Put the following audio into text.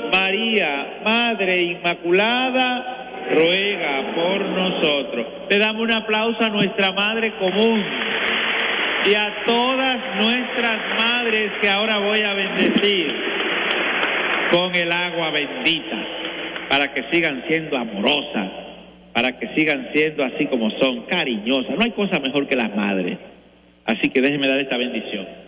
María, Madre Inmaculada, ruega por nosotros. Le damos un aplauso a nuestra Madre común y a todas nuestras madres que ahora voy a bendecir con el agua bendita, para que sigan siendo amorosas, para que sigan siendo así como son, cariñosas. No hay cosa mejor que las madres. Así que déjenme dar esta bendición.